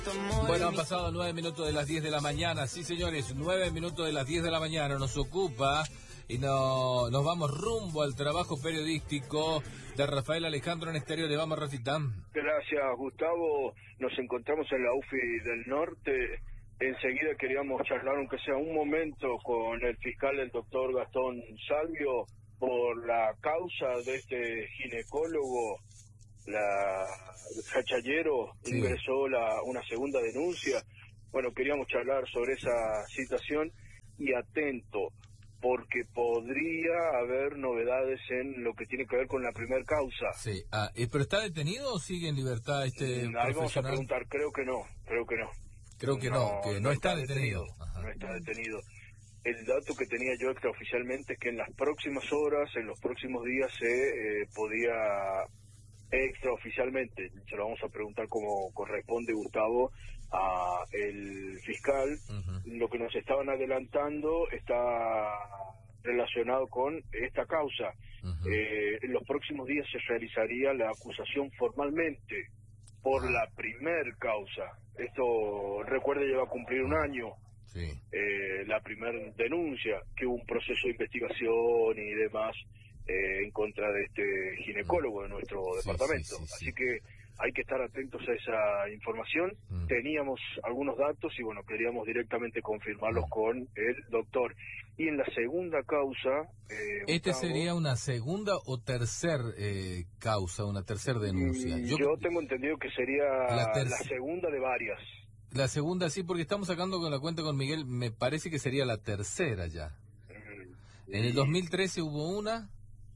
Bueno, han pasado 9 minutos de las 10 de la mañana. Sí, señores, 9 minutos de las 10 de la mañana nos ocupa y nos vamos rumbo al trabajo periodístico de Rafael Alejandro en Exteriores. Vamos, Rafita. Gracias, Gustavo. Nos encontramos en la UFI del Norte. Enseguida queríamos charlar, aunque sea un momento, con el fiscal, el doctor Gastón Salvio, por la causa de este ginecólogo. La Hachallero Sí. ingresó una segunda denuncia. Bueno, queríamos charlar sobre esa situación y atento, porque podría haber novedades en lo que tiene que ver con la primer causa. Sí. ¿Pero está detenido o sigue en libertad este Ahí vamos a profesional? preguntar, creo que no. Creo que no está detenido. Ajá. No está detenido. El dato que tenía yo extraoficialmente es que en las próximas horas, en los próximos días, se podía extraoficialmente, se lo vamos a preguntar como corresponde, Gustavo, a el fiscal. Uh-huh. Lo que nos estaban adelantando está relacionado con esta causa. Uh-huh. En los próximos días se realizaría la acusación formalmente por la primer causa. Esto, recuerde, lleva a cumplir un año. Sí. La primer denuncia, que hubo un proceso de investigación y demás en contra de este ginecólogo de nuestro departamento. Sí. Así que hay que estar atentos a esa información. Teníamos algunos datos y bueno, queríamos directamente confirmarlos con el doctor. Y en la segunda causa... ¿Este Gustavo, sería una segunda o tercer causa, una tercera denuncia? Yo tengo entendido que sería la segunda de varias. La segunda sí, porque estamos sacando con la cuenta con Miguel, me parece que sería la tercera ya. En el 2013 hubo una,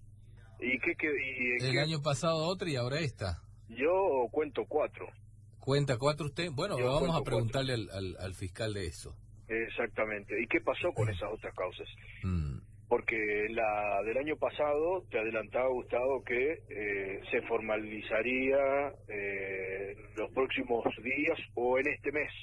el año pasado otra y ahora esta. Yo cuento 4. ¿Cuenta 4 usted? Bueno, Yo vamos a cuento preguntarle al fiscal de eso. Exactamente. ¿Y qué pasó con esas otras causas? Porque la del año pasado, te adelantaba, Gustavo, que se formalizaría los próximos días o en este mes.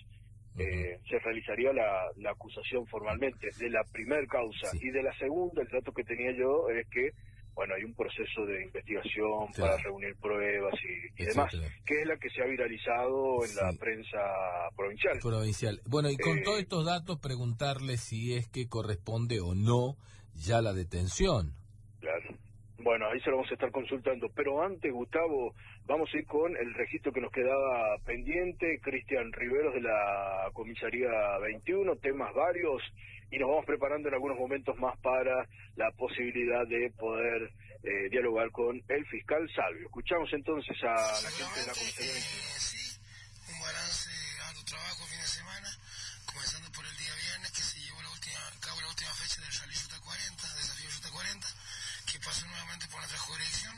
Se realizaría la acusación formalmente de la primer causa. Sí. Y de la segunda, el dato que tenía yo es que, bueno, hay un proceso de investigación para reunir pruebas y demás, que es la que se ha viralizado en la prensa provincial. Bueno, y con todos estos datos, preguntarle si es que corresponde o no ya la detención. Claro. Bueno, ahí se lo vamos a estar consultando. Pero antes, Gustavo, vamos a ir con el registro que nos quedaba pendiente. Cristian Riveros de la Comisaría 21, temas varios, y nos vamos preparando en algunos momentos más para la posibilidad de poder dialogar con el fiscal Salvio. Escuchamos entonces a la gente de la Comisaría 21. Sí, un balance a tu trabajo fin de semana, comenzando por el día viernes, que se llevó a cabo la última fecha del Rally Ruta 40, desafío Ruta 40, que pasó nuevamente por nuestra jurisdicción,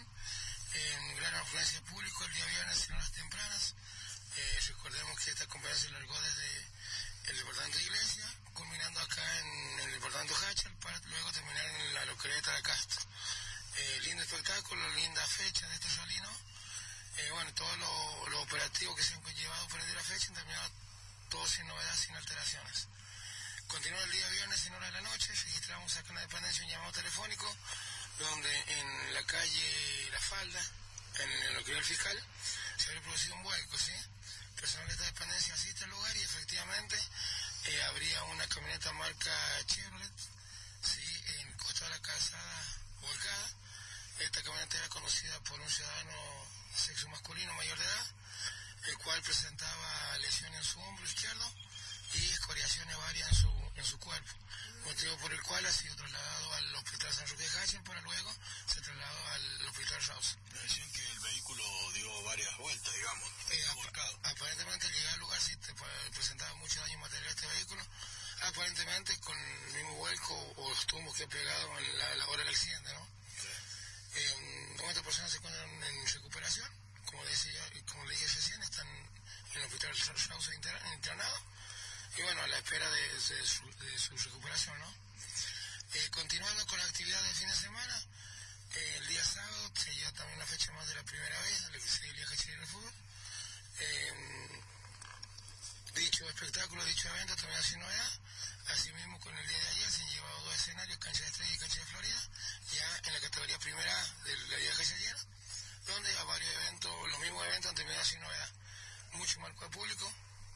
en gran afluencia de público el día viernes en horas tempranas. Recordemos que esta competencia se largó desde el departamento de Iglesia, culminando acá en el departamento Hachal, para luego terminar en la localidad de Castro. Lindo espectáculo, linda fecha de este rally, ¿no? Bueno, todo lo operativo que se han llevado por el día de la fecha han terminado todo sin novedades, sin alteraciones. Continuó el día viernes en hora de la noche, registramos acá en la dependencia un llamado telefónico, donde en la calle La Falda, en lo que era el fiscal, se había producido un vuelco, ¿sí? Personal de esta dependencia asiste al lugar y efectivamente habría una camioneta marca Chevrolet, ¿sí? En el costado de la calzada volcada. Esta camioneta era conocida por un ciudadano de sexo masculino mayor de edad, el cual presentaba lesiones en su hombro izquierdo y escoriaciones varias en su cuerpo, motivo por el cual ha sido trasladado al hospital San Roque de Hachal para luego se trasladó al hospital Rausa. Me decían que el vehículo dio varias vueltas, digamos, aparentemente al llegar al lugar sí presentaba mucho daño material a este vehículo, aparentemente con el mismo vuelco o los tumbos que he pegado en la hora del accidente, ¿no? Sí. Otras personas se encuentran en recuperación, como le dije recién, están en el hospital Rausa internados. Y bueno, a la espera de su recuperación, ¿no? Continuando con la actividad del fin de semana, el día sábado se lleva también una fecha más de la primera vez, la que se Liga Chilena de Fútbol. Dicho espectáculo, dicho evento también ha sido novedad. Asimismo, con el día de ayer se han llevado 2 escenarios, Cancha de Estrella y Cancha de Florida, ya en la categoría primera A de la Liga Chilena, donde a varios eventos, los mismos eventos han terminado sin novedad. Mucho marco de público,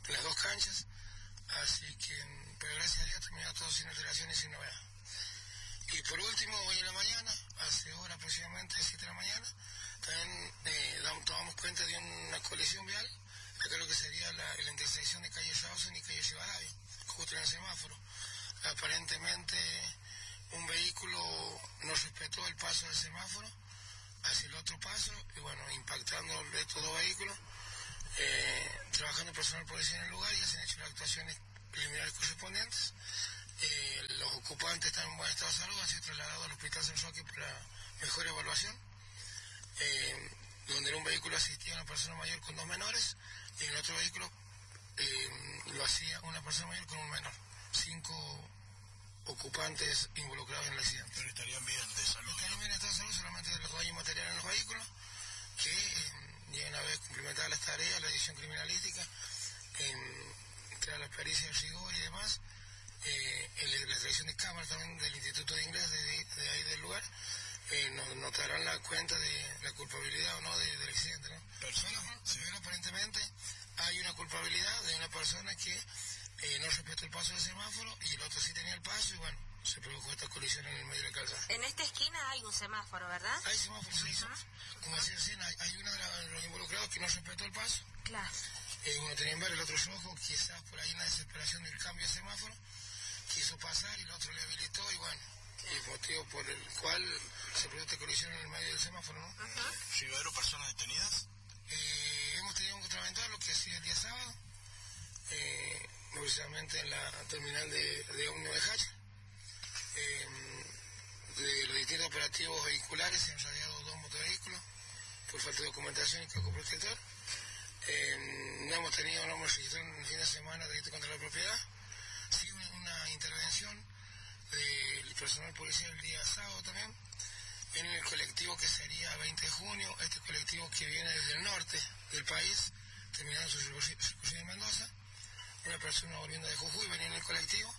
canchas, así que, pero gracias a Dios terminó todo sin alteraciones y sin novedad. Y por último, hoy en la mañana, hace hora aproximadamente 7 de la mañana, también tomamos cuenta de una colisión vial, acá lo que sería la intersección de calle Rawson y calle Rivadavia, justo en el semáforo. Aparentemente un vehículo no respetó el paso del semáforo hacia el otro paso y bueno, impactando estos dos vehículos, trabajando personal policial en el lugar y se han hecho las actuaciones preliminares correspondientes. Los ocupantes están en buen estado de salud, han sido trasladados al Hospital San Roque para mejor evaluación, donde en un vehículo asistía una persona mayor con 2 menores y en el otro vehículo lo hacía una persona mayor con un menor. 5 ocupantes involucrados en el accidente. Pero estarían bien de salud. Estarían bien en estado de salud, solamente de los daños materiales en los vehículos, que llegan a ver cumplimentadas las tareas, la edición criminalística, tras la pericia del rigor y demás, la extracción de cámaras también del Instituto de Inglés de ahí del lugar, nos notarán la cuenta de la culpabilidad o no del accidente, ¿no? ¿Persona? Sí. Pero aparentemente hay una culpabilidad de una persona que no respetó el paso del semáforo y el otro sí tenía el paso y bueno, se produjo esta colisión en el medio de la calzada. En esta esquina hay un semáforo, ¿verdad? Hay semáforo, sí, como decía recién, hay uno de los involucrados que no respetó el paso. Claro. Uno tenía en verde, el otro rojo, quizás por ahí en la desesperación del cambio de semáforo, quiso pasar y el otro le habilitó y bueno, el motivo por el cual se produjo esta colisión en el medio del semáforo, ¿no? ¿Rivero, personas detenidas? Hemos tenido un contraventor, lo que ha sido el día sábado, precisamente en la terminal de ómnibus de Hacha. De los distintos operativos vehiculares se han radiado 2 motovehículos por falta de documentación y casco protector. No hemos registrado en el fin de semana delito contra la propiedad. Sí, una intervención del personal policial el día sábado también en el colectivo que sería 20 de junio, este colectivo que viene desde el norte del país, terminando su recorrido en Mendoza. Una persona volviendo de Jujuy venía en el colectivo,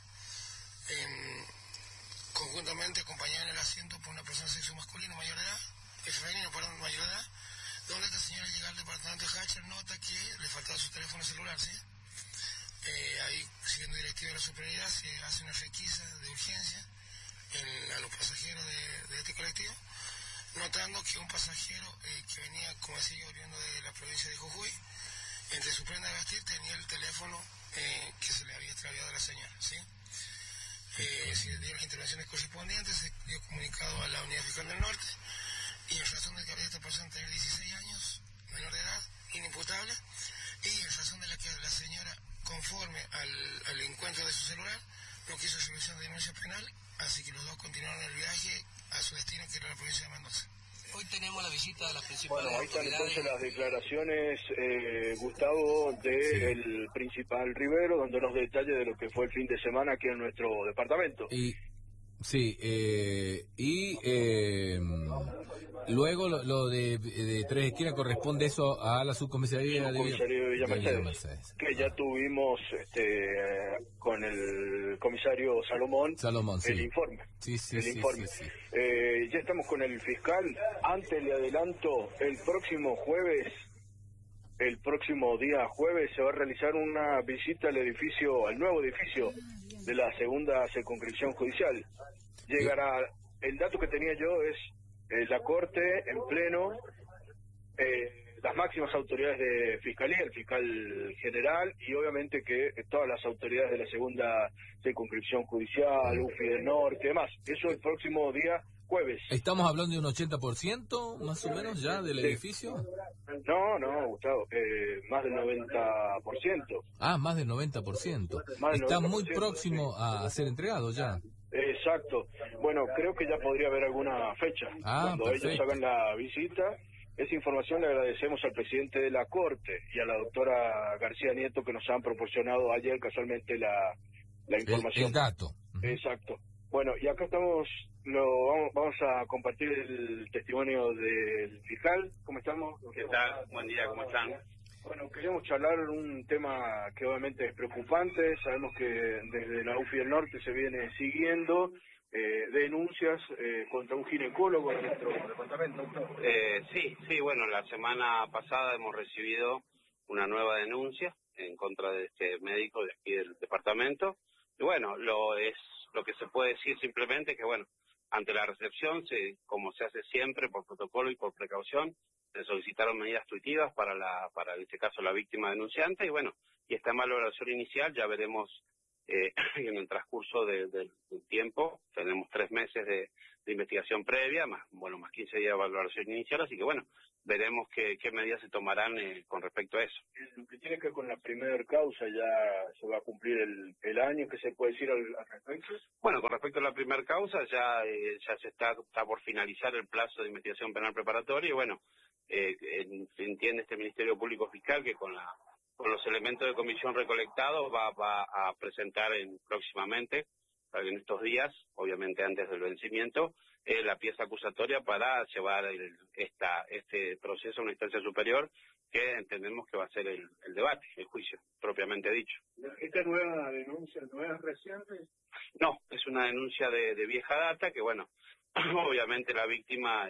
conjuntamente acompañada en el asiento por una persona de sexo masculino mayor de edad, femenino, perdón, mayor de edad, donde esta señora al llegar al departamento de Hacha nota que le faltaba su teléfono celular, ¿sí? Ahí, siguiendo directiva de la superioridad, se hace una requisa de urgencia a los pasajeros de este colectivo, notando que un pasajero que venía, como decía yo, volviendo de la provincia de Jujuy, entre su prenda de vestir tenía el teléfono que se le había extraviado a la señora, ¿sí? Se dieron las intervenciones correspondientes, se dio comunicado a la Unidad Fiscal del Norte, y en razón de que había esta persona tener 16 años, menor de edad, inimputable, y en razón de la que la señora, conforme al encuentro de su celular, no quiso resolución de denuncia penal, así que los dos continuaron el viaje a su destino, que era la provincia de Mendoza. Hoy tenemos la visita de las principales Bueno, ahí están autoridades. entonces las declaraciones, Gustavo, del principal Rivero, donde nos detalle de lo que fue el fin de semana aquí en nuestro departamento. Luego lo de Tres Esquinas corresponde eso a la subcomisaría de Villa Mercedes, que ya tuvimos con el comisario Salomón, sí. el informe. Sí. Ya estamos con el fiscal. Antes le adelanto, el próximo día jueves se va a realizar una visita al nuevo edificio de la segunda circunscripción judicial. Llegará, el dato que tenía yo es la Corte en pleno, las máximas autoridades de Fiscalía, el fiscal general y obviamente que todas las autoridades de la segunda circunscripción judicial, UFI del Norte, demás. Eso el próximo día jueves. ¿Estamos hablando de un 80% más o menos ya del edificio? No, Gustavo, más del 90%. Ah, más del 90%. Está muy próximo a ser entregado ya. Exacto. Bueno, creo que ya podría haber alguna fecha cuando perfecto. ellos hagan la visita. Esa información le agradecemos al presidente de la Corte y a la doctora García Nieto que nos han proporcionado ayer casualmente la información. El dato. Exacto. Bueno, y acá vamos a compartir el testimonio del fiscal. ¿Cómo estamos? ¿Qué tal? Buen día, ¿cómo están? Bueno, queríamos charlar un tema que obviamente es preocupante. Sabemos que desde la UFI del Norte se viene siguiendo denuncias contra un ginecólogo en nuestro departamento. Sí, bueno, la semana pasada hemos recibido una nueva denuncia en contra de este médico de aquí del departamento. Y bueno, lo que se puede decir simplemente que, bueno, ante la recepción, como se hace siempre por protocolo y por precaución, se solicitaron medidas tuitivas para en este caso la víctima denunciante, y bueno, y esta valoración inicial ya veremos en el transcurso del tiempo. Tenemos 3 meses de investigación previa, más 15 días de valoración inicial, así que bueno, veremos qué medidas se tomarán con respecto a eso. Lo que tiene que ver con la primera causa, ya se va a cumplir el año, ¿qué se puede decir al respecto? Bueno, con respecto a la primera causa, ya se está por finalizar el plazo de investigación penal preparatoria, y bueno, entiende este Ministerio Público Fiscal que con los elementos de comisión recolectados va a presentar próximamente, en estos días, obviamente antes del vencimiento, la pieza acusatoria para llevar este proceso a una instancia superior, que entendemos que va a ser el debate, el juicio, propiamente dicho. ¿Esta nueva denuncia no es reciente? No, es una denuncia de vieja data que, bueno, obviamente la víctima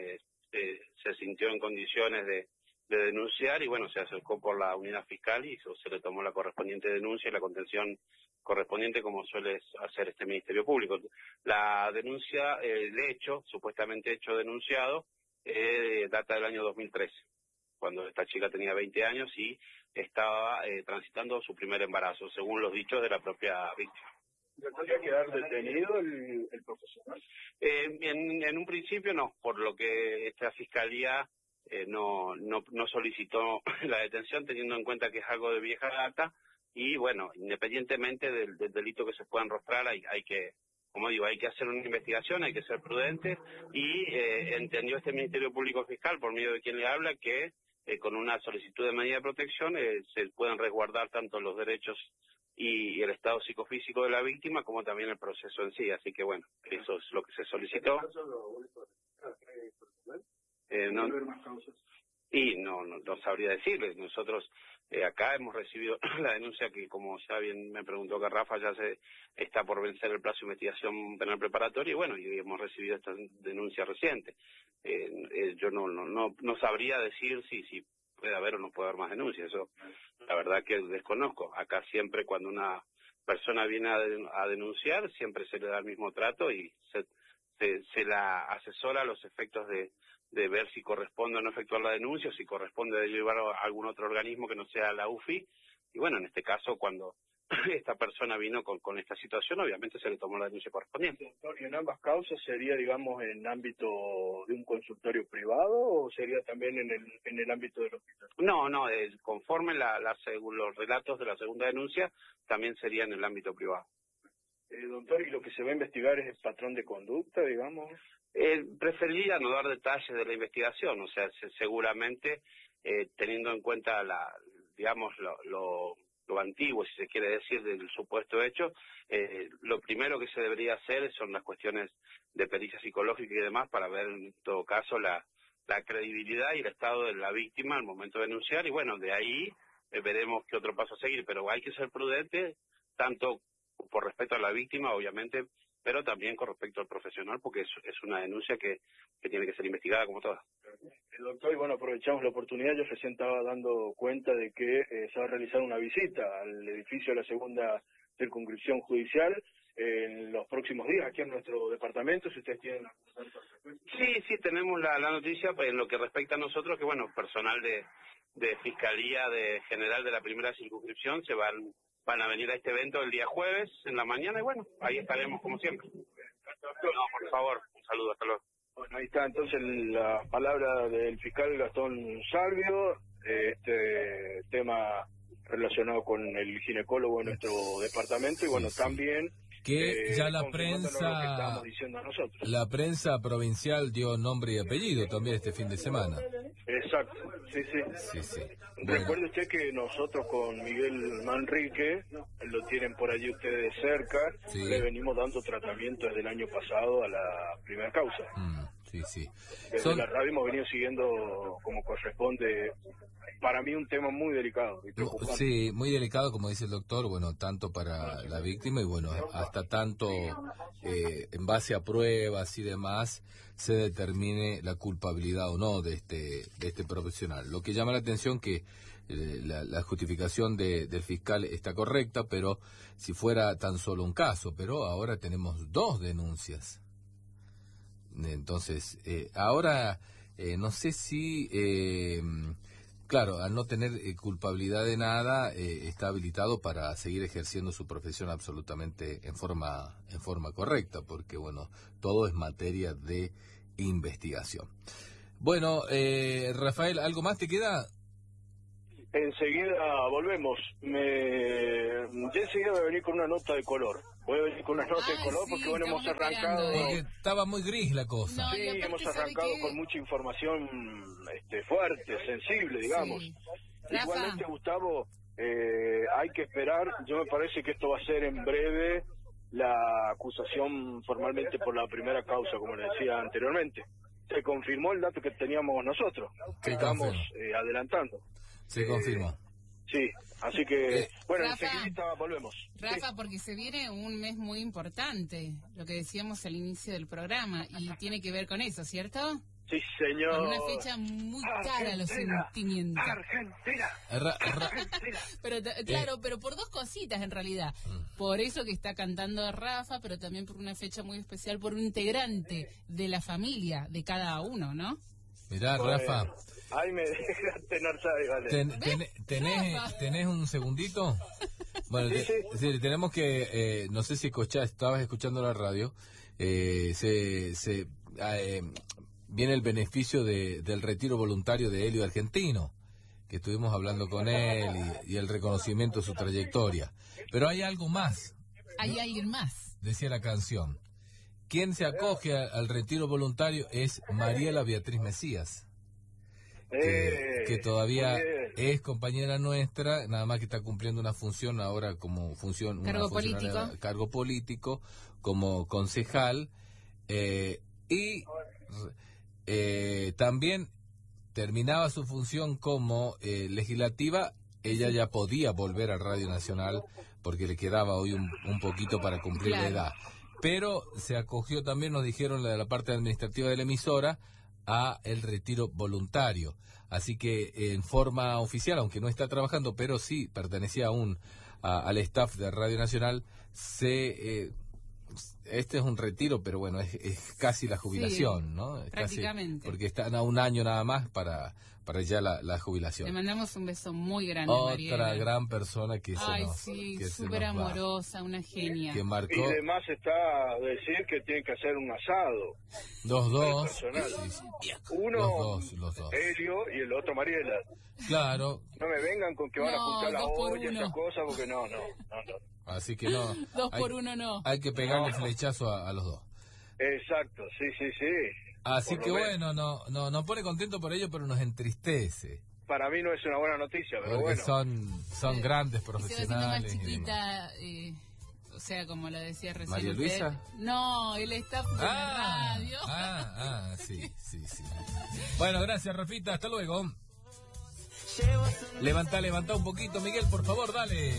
se sintió en condiciones de denunciar y, bueno, se acercó por la unidad fiscal y se le tomó la correspondiente denuncia y la contención correspondiente, como suele hacer este Ministerio Público. La denuncia, el hecho, supuestamente hecho denunciado, data del año 2013, cuando esta chica tenía 20 años y estaba transitando su primer embarazo, según los dichos de la propia víctima. ¿Tendría que quedar detenido el profesional? En un principio no, por lo que esta fiscalía no solicitó la detención, teniendo en cuenta que es algo de vieja data, y bueno, independientemente del delito que se pueda enrostrar, hay que, como digo, hay que hacer una investigación, hay que ser prudentes, y entendió este Ministerio Público Fiscal, por medio de quien le habla, que con una solicitud de medida de protección se pueden resguardar tanto los derechos y el estado psicofísico de la víctima, como también el proceso en sí. Así que bueno, eso es lo que se solicitó. No sabría decirles. Nosotros acá hemos recibido la denuncia que, como ya bien me preguntó que Rafa, ya se está por vencer el plazo de investigación penal preparatoria, y bueno, y hemos recibido esta denuncia reciente. Yo no sabría decir si puede haber o no puede haber más denuncias. Eso la verdad que desconozco. Acá siempre cuando una persona viene a denunciar, siempre se le da el mismo trato y se la asesora a los efectos de ver si corresponde o no efectuar la denuncia, o si corresponde de llevar a algún otro organismo que no sea la UFI. Y bueno, en este caso, cuando esta persona vino con esta situación, obviamente se le tomó la denuncia correspondiente. ¿Y en ambas causas sería, digamos, en ámbito de un consultorio privado o sería también en el ámbito del hospital? No, conforme los relatos de la segunda denuncia, también sería en el ámbito privado. Doctor, ¿y lo que se va a investigar es el patrón de conducta, digamos? Preferiría no dar detalles de la investigación, o sea, seguramente teniendo en cuenta lo antiguo, si se quiere decir, del supuesto hecho, lo primero que se debería hacer son las cuestiones de pericia psicológica y demás, para ver en todo caso la credibilidad y el estado de la víctima al momento de denunciar, y bueno, de ahí veremos qué otro paso a seguir, pero hay que ser prudente, tanto por respeto a la víctima, obviamente, pero también con respecto al profesional, porque es una denuncia que tiene que ser investigada como todas. Doctor, y bueno, aprovechamos la oportunidad. Yo recién estaba dando cuenta de que se va a realizar una visita al edificio de la segunda circunscripción judicial en los próximos días aquí en nuestro departamento, si ustedes tienen... Sí, tenemos la noticia en lo que respecta a nosotros, que bueno, personal de Fiscalía General de la primera circunscripción van a venir a este evento el día jueves en la mañana, y bueno, ahí estaremos como siempre. No, por favor, un saludo, hasta luego. Bueno, ahí está entonces la palabra del fiscal Gastón Salvio, este tema relacionado con el ginecólogo en nuestro departamento, y bueno, también que ya la prensa provincial dio nombre y apellido también este fin de semana. Exacto, sí. Bueno. Recuerde usted que nosotros con Miguel Manrique, lo tienen por allí ustedes cerca, le venimos dando tratamiento desde el año pasado a la primera causa. Sí. Desde la radio hemos venido siguiendo como corresponde, para mí un tema muy delicado. Sí, muy delicado, como dice el doctor, bueno, tanto para la víctima y bueno, hasta tanto en base a pruebas y demás se determine la culpabilidad o no de este profesional. Lo que llama la atención que la justificación del fiscal está correcta, pero si fuera tan solo un caso, pero ahora tenemos 2 denuncias. Entonces, ahora no sé si, claro, al no tener culpabilidad de nada, está habilitado para seguir ejerciendo su profesión absolutamente en forma correcta, porque bueno, todo es materia de investigación. Bueno, Rafael, ¿algo más te queda? Enseguida volvemos. Yo enseguida voy a venir con una nota de color. Voy a venir con una nota de color porque bueno, hemos arrancado... Porque estaba muy gris la cosa. No, sí, hemos arrancado con mucha información fuerte, sensible, digamos. Sí. Igualmente, Gustavo, hay que esperar. Yo me parece que esto va a ser en breve la acusación formalmente por la primera causa, como le decía anteriormente. Se confirmó el dato que teníamos nosotros, que estamos adelantando. Se confirmó. Sí, así que, bueno, enseguida volvemos. Rafa, porque se viene un mes muy importante, lo que decíamos al inicio del programa, y tiene que ver con eso, ¿cierto? Sí, señor. Con una fecha muy cara a los sentimientos. Argentina. Pero claro, pero por 2 cositas en realidad. Por eso que está cantando Rafa, pero también por una fecha muy especial, por un integrante de la familia de cada uno, ¿no? Mirá, Rafa. Ay, me dejas tener, vale. ¿Tenés un segundito? Bueno, sí. Tenemos que, no sé si estabas escuchando la radio, viene el beneficio del retiro voluntario de Helio Argentino, que estuvimos hablando con él y el reconocimiento de su trayectoria. Pero hay algo más. Hay alguien más. Decía la canción. Quien se acoge al retiro voluntario es Mariela Beatriz Mesías, que todavía es compañera nuestra, nada más que está cumpliendo una función ahora como cargo político, como concejal, y también terminaba su función como legislativa. Ella ya podía volver a Radio Nacional porque le quedaba hoy un poquito para cumplir la edad. Pero se acogió también, nos dijeron la parte administrativa de la emisora, a el retiro voluntario. Así que en forma oficial, aunque no está trabajando, pero sí pertenecía aún al staff de Radio Nacional, este es un retiro, pero bueno, es casi la jubilación, ¿no? Es prácticamente. Porque están a un año nada más para ya la jubilación. Le mandamos un beso muy grande, Otra Mariela. Gran persona que súper amorosa, una genia. Que marcó... Y además está a decir que tienen que hacer un asado. Los dos. Sí. Uno, los dos. Helio, y el otro Mariela. Claro. No me vengan con que van a juntar la olla y esas cosas, porque no. Así que no. 2 por 1 no. Hay que pegarle flechazo a los dos. Exacto, sí. Así que bueno, no pone contento por ello, pero nos entristece. Para mí no es una buena noticia, pero porque bueno. son grandes profesionales. Se va haciendo más chiquita, o sea, como lo decía recién. ¿María Luisa? No, él está en la radio. Sí. Bueno, gracias, Rafita, hasta luego. Levantá un poquito, Miguel, por favor, dale.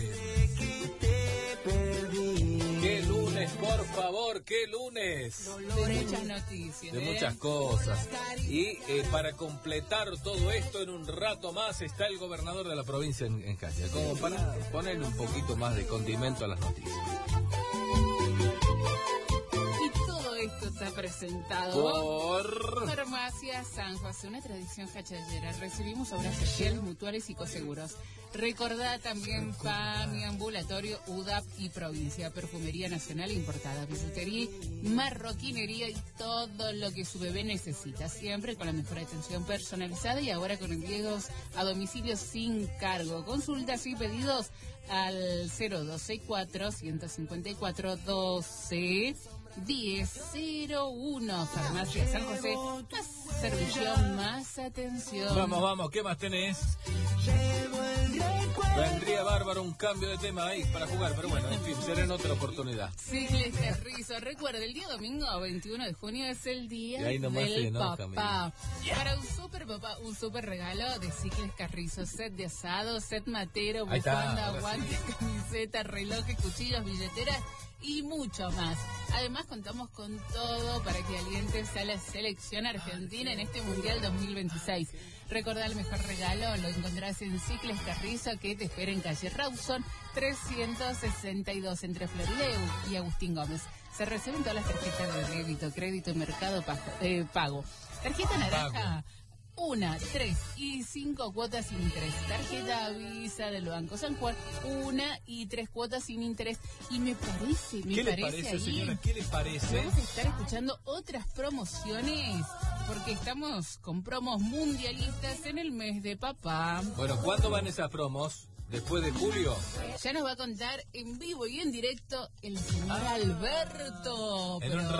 ¡Qué lunes, por favor! ¡Qué lunes! De muchas noticias. De muchas cosas. Y para completar todo esto, en un rato más está el gobernador de la provincia en Calle, como para ponerle un poquito más de condimento a las noticias. Esto está presentado por Farmacia San José, una tradición cachallera. Recibimos obras sociales, mutuales y coseguros. Recordá también PAMI, ambulatorio, UDAP y provincia, perfumería nacional importada, bisutería, marroquinería y todo lo que su bebé necesita. Siempre con la mejor atención personalizada y ahora con envíos a domicilio sin cargo. Consultas y pedidos al 0264 154 12 1001. Farmacia San José, más servicio, más atención. Vamos, ¿qué más tenés? Vendría bárbaro un cambio de tema ahí para jugar, pero bueno, en fin, será en otra oportunidad. Cicles Carrizo, recuerda, el día domingo 21 de junio es el día del papá. Para un super papá, un super regalo de Cicles Carrizo, set de asado, set matero, bufanda, guantes, camiseta, relojes, cuchillos, billeteras y mucho más. Además contamos con todo para que alientes a la selección argentina en este Mundial 2026. Recordá, el mejor regalo lo encontrás en Cicles Carrizo, que te espera en calle Rawson 362 entre Florida y Agustín Gómez. Se reciben todas las tarjetas de débito, crédito y mercado pago. Tarjeta naranja, 1, 3 y 5 cuotas sin interés. Tarjeta Visa del Banco San Juan, 1 y 3 cuotas sin interés. Y me parece, ¿Qué le parece, señora? ¿Qué le parece? Vamos a estar escuchando otras promociones, porque estamos con promos mundialistas en el mes de papá. Bueno, ¿cuándo van esas promos? ¿Después de julio? Ya nos va a contar en vivo y en directo el señor Alberto. En un